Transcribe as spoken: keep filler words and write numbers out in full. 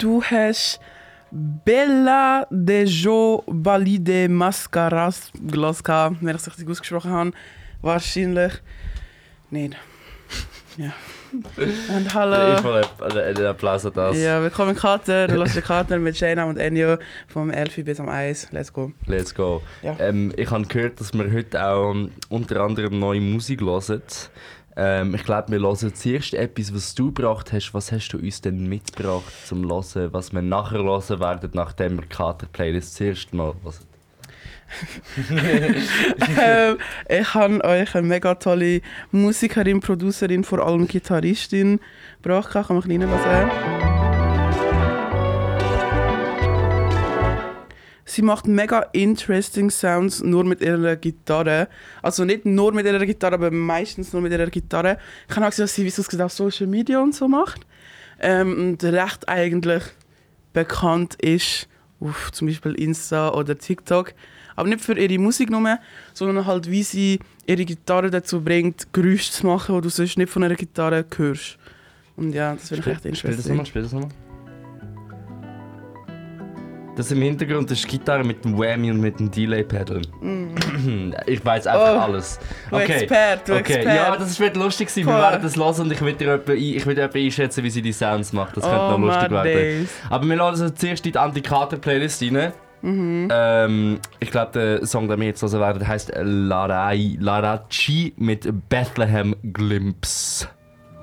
du hast Bella de Jo Balide Mascaras Glaska, wenn ich es richtig ausgesprochen habe. Wahrscheinlich nicht. Ja. Und hallo. Ich will einen Applaus an das. Ja, willkommen Kater. Du hörst den Kater mit Shayna und Enyo vom elf bis am eins. Let's go. Let's go. Ja. Ähm, ich habe gehört, dass wir heute auch um, unter anderem neue Musik hören. Ähm, ich glaube, wir hören zuerst etwas, was du gebracht hast. Was hast du uns denn mitgebracht zum Hören, was wir nachher hören werden, nachdem wir Kater-Playlist zuerst mal hören? ähm, ich habe euch eine mega tolle Musikerin, Producerin, vor allem Gitarristin gebracht. Kann man ein bisschen reinhören. Sie macht mega interesting Sounds nur mit ihrer Gitarre. Also nicht nur mit ihrer Gitarre, aber meistens nur mit ihrer Gitarre. Ich habe auch gesehen, dass sie wie es auf Social Media und so macht. Ähm, und recht eigentlich bekannt ist auf zum Beispiel Insta oder TikTok. Aber nicht für ihre Musik nur, sondern halt, wie sie ihre Gitarre dazu bringt, Geräusche zu machen, die du sonst nicht von einer Gitarre hörst. Und ja, das finde ich echt Spiel das interessant. nochmal, spiel das nochmal. Das im Hintergrund ist die Gitarre mit dem Whammy und mit dem Delay-Pedal. Mm. Ich weiß einfach Oh, alles. Du Okay. Expert, du okay. Expert. Ja, das wird lustig sein. Wir Voll. werden das hören und ich will dir etwa ein- ich will dir etwa einschätzen, wie sie die Sounds macht. Das könnte Oh, noch lustig my werden. days. Aber wir lassen uns zuerst in die Anti-Kater-Playlist rein. Mhm. Ähm, ich glaube, der Song, den wir jetzt hören werden, heisst Larai, Larachi mit Bethlehem Glimpse.